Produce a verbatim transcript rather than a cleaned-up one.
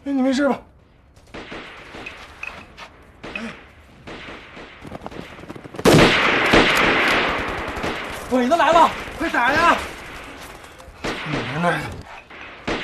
你没事吧？鬼子来了，快打呀！你们那儿的。